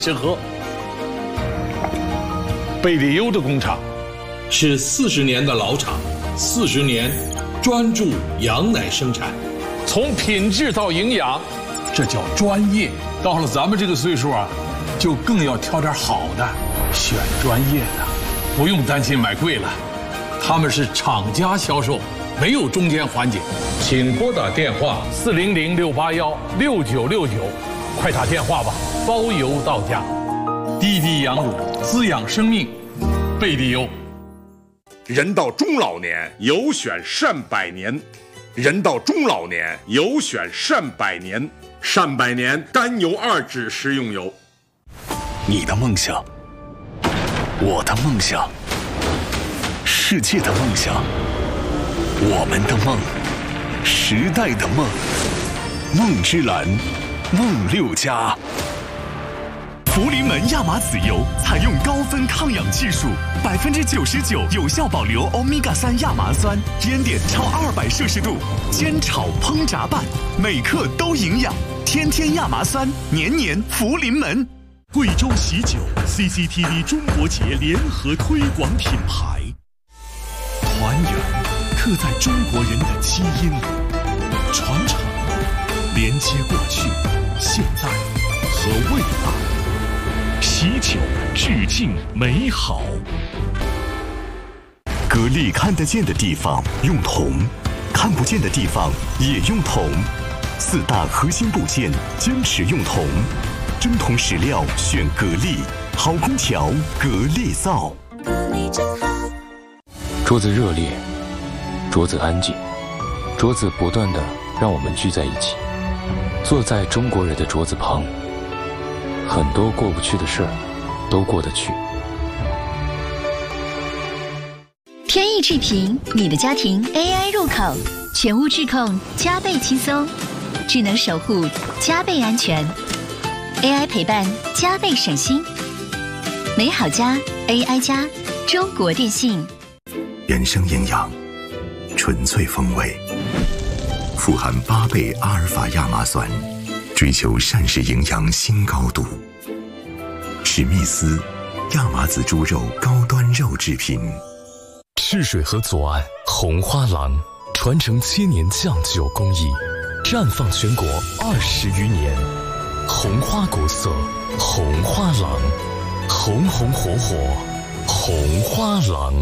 审核。贝里优的工厂是40年的老厂，40年专注羊奶生产， 从品质到营养，这叫专业。到了咱们这个岁数啊，就更要挑点好的，选专业的，不用担心买贵了。他们是厂家销售，没有中间环节。 请拨打电话 400-681-6969，快打电话吧，包邮到家。滴滴羊乳滋养生命，贝里优。 人到中老年，有选善百年。人到中老年，有选善百年。善百年甘油2酯食用油。 你的梦想，我的梦想，世界的梦想，我们的梦，时代的梦。梦之蓝，梦6家。福临门亚麻籽油采用高分抗氧技术，99%有效保留欧米伽3亚麻酸，烟点超200摄氏度，煎炒烹炸拌，每克都营养。天天亚麻酸，年年福临门。贵州喜酒 CCTV 中国节联合推广品牌，团圆刻在中国人的基因里，传承连接过去、现在和未来。喜酒致敬美好。格力看得见的地方用铜，看不见的地方也用铜。4大核心部件坚持用铜，真铜实料选格力，好空调格力造。 桌子热烈，桌子安静，桌子不断地让我们聚在一起，坐在中国人的桌子旁，很多过不去的事儿都过得去。 天翼智屏，你的家庭 AI 入口，全屋智控加倍轻松，智能守护加倍安全， AI 陪伴加倍省心。美好家 AI 家，中国电信。 原生营养，纯粹风味，富含8倍阿尔法亚麻酸，追求膳食营养新高度。史密斯亚麻籽猪肉高端肉制品。赤水河左岸红花廊，传承千年酱酒工艺，绽放全国20余年。红花国色，红花廊，红红火火，红花廊。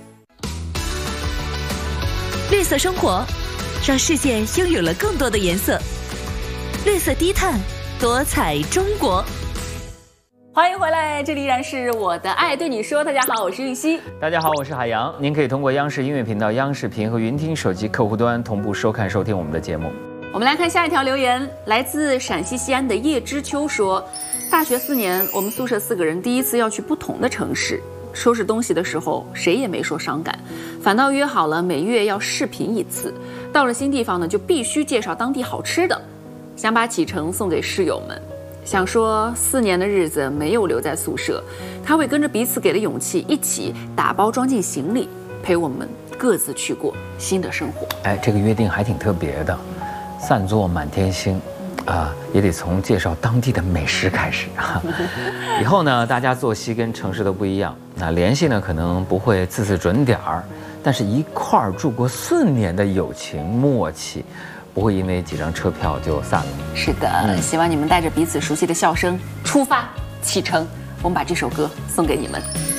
绿色生活，让世界拥有了更多的颜色。绿色低碳，多彩中国。 欢迎回来，这里依然是我的爱对你说。大家好，我是玉溪。 大家好，我是海洋。您可以通过央视音乐频道、央视频和云听手机客户端同步收看收听我们的节目。 我们来看下一条留言，来自陕西西安的叶知秋说，大学4年，我们宿舍4个人第一次要去不同的城市，收拾东西的时候谁也没说伤感，反倒约好了每月要视频1次。到了新地方呢，就必须介绍当地好吃的，想把启程送给室友们。想说4年的日子没有留在宿舍，他会跟着彼此给的勇气，一起打包装进行李，陪我们各自去过新的生活。 哎，这个约定还挺特别的，散作满天星，也得从介绍当地的美食开始啊。以后呢，大家作息跟城市都不一样，那联系呢可能不会次准点儿，但是一块儿住过4年的友情默契，不会因为几张车票就散了。 是的，希望你们带着彼此熟悉的笑声出发启程。我们把这首歌送给你们。